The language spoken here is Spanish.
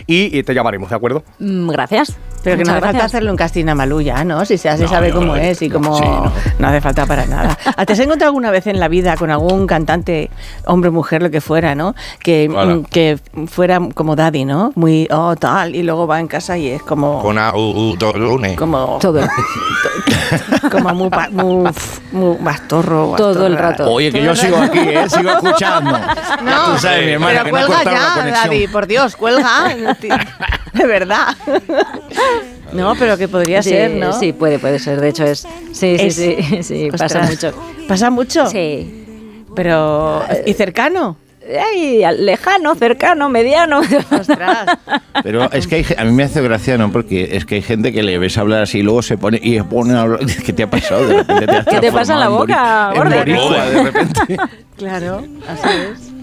y te llamaremos, ¿de acuerdo? Gracias. Pero que no hace falta hacerle un casting a Malú ya, ¿no? Si se sabe cómo es y cómo... Sí, no hace falta para nada. ¿Te has encontrado alguna vez en la vida con algún cantante, hombre, mujer, lo que fuera, ¿no? Que fuera como Daddy, ¿no? Muy, tal, y luego va en casa y es como... Con lunes. Como... Todo. Como muy bastorro. Todo el rato. Oye, que yo sigo aquí, sigo escuchando. No, tú sabes, mi hermana, pero que cuelga no ya, Daddy, por Dios, cuelga. De verdad. No, pero que podría ser, ¿no? Sí, puede ser. De hecho, sí, pasa mucho. ¿Pasa mucho? Sí. Pero, ¿y cercano? Lejano, cercano, mediano. Ostras. Pero es que a mí me hace gracia, ¿no? Porque es que hay gente que le ves hablar así y luego se pone a hablar. ¿Qué te ha pasado? De repente te has ¿Qué te pasa en la boca, en boricua, de repente. Claro, así es.